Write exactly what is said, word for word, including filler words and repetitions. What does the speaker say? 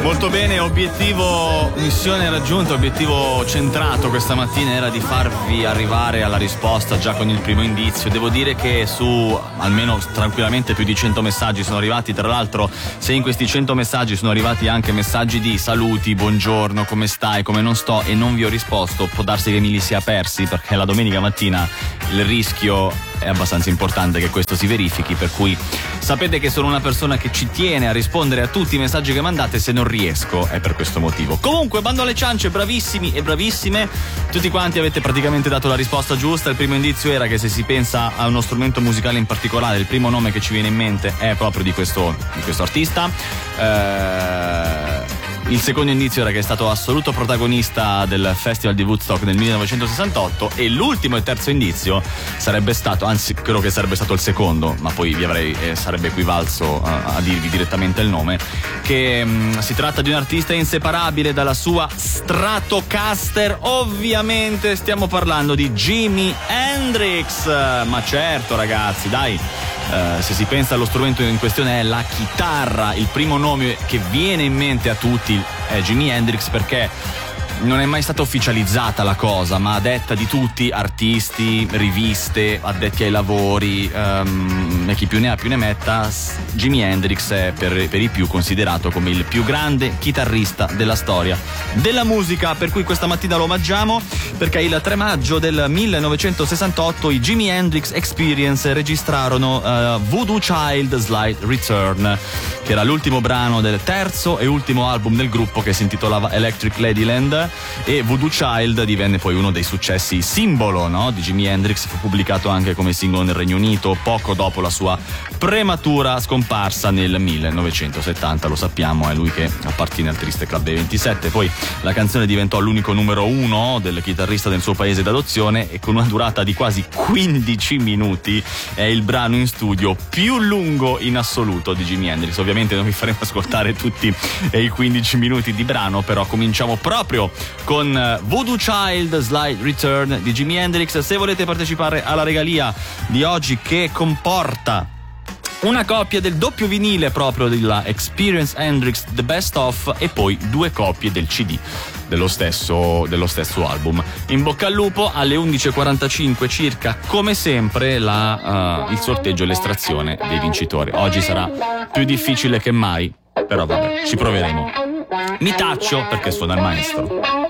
Molto bene, obiettivo, missione raggiunta, obiettivo centrato questa mattina era di farvi arrivare alla risposta già con il primo indizio. Devo dire che su almeno tranquillamente più di cento messaggi sono arrivati, tra l'altro se in questi cento messaggi sono arrivati anche messaggi di saluti, buongiorno, come stai, come non sto e non vi ho risposto, può darsi che me li sia persi perché la domenica mattina il rischio è abbastanza importante che questo si verifichi, per cui sapete che sono una persona che ci tiene a rispondere a tutti i messaggi che mandate, se non riesco è per questo motivo. Comunque, bando alle ciance, bravissimi e bravissime, tutti quanti avete praticamente dato la risposta giusta. Il primo indizio era che se si pensa a uno strumento musicale in particolare, il primo nome che ci viene in mente è proprio di questo, di questo artista. Eh... Il secondo indizio era che è stato assoluto protagonista del Festival di Woodstock nel millenovecentosessantotto, e l'ultimo e terzo indizio sarebbe stato, anzi credo che sarebbe stato il secondo, ma poi vi avrei eh, sarebbe equivalso a, a dirvi direttamente il nome, che mh, si tratta di un artista inseparabile dalla sua Stratocaster. Ovviamente stiamo parlando di Jimi Hendrix. Ma certo ragazzi, dai, Uh, se si pensa allo strumento in questione è la chitarra, il primo nome che viene in mente a tutti è Jimi Hendrix, perché non è mai stata ufficializzata la cosa, ma a detta di tutti, artisti, riviste, addetti ai lavori, um, e chi più ne ha più ne metta, Jimi Hendrix è per, per i più considerato come il più grande chitarrista della storia della musica, per cui questa mattina lo omaggiamo, perché il tre maggio del millenovecentosessantotto i Jimi Hendrix Experience registrarono uh, Voodoo Child Slight Return, che era l'ultimo brano del terzo e ultimo album del gruppo, che si intitolava Electric Ladyland, e Voodoo Child divenne poi uno dei successi simbolo, no, di Jimi Hendrix. Fu pubblicato anche come singolo nel Regno Unito poco dopo la sua prematura scomparsa nel millenovecentosettanta. Lo sappiamo, è lui che appartiene al triste club dei ventisette. Poi la canzone diventò l'unico numero uno del chitarrista del suo paese d'adozione, e con una durata di quasi quindici minuti è il brano in studio più lungo in assoluto di Jimi Hendrix. Ovviamente non vi faremo ascoltare tutti i quindici minuti di brano, però cominciamo proprio con Voodoo Child Slight Return di Jimi Hendrix. Se volete partecipare alla regalia di oggi, che comporta una copia del doppio vinile proprio della Experience Hendrix The Best Of, e poi due copie del C D dello stesso, dello stesso album. In bocca al lupo. Alle undici e quarantacinque circa, come sempre, la, uh, il sorteggio e l'estrazione dei vincitori. Oggi sarà più difficile che mai, però vabbè, ci proveremo. Mi taccio perché suona il maestro.